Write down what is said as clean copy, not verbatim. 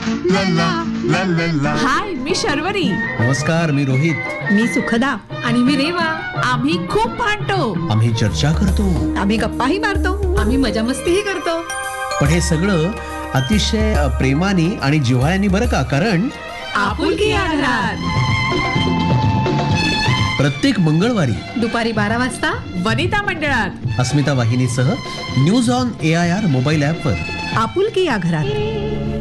ला ला ला ला ला. हाय, मी शर्वरी. नमस्कार, मी रोहित. मी सुखदा. आणि मी रेवा. आम्ही खूप भांडतो. आम्ही चर्चा करतो. आम्ही गप्पाही मारतो. आम्ही मजा मस्तीही करतो. पण हे सगळं अतिशय प्रेमाने आणि जिव्हाळ्याने बरं का, कारण आपुलकी या घरात. प्रत्येक मंगळवारी दुपारी 12 वाजता वनिता मंडळात अस्मिता वाहिनीसह न्यूज ऑन AIR मोबाईल ॲपवर आपुलकी या घरात.